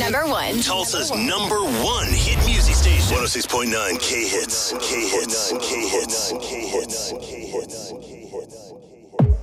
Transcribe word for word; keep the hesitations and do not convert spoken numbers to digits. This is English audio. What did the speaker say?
number one. Tulsa's number one hit music station. one oh six point nine K Hits. K Hits. K Hits. K Hits. K Hits.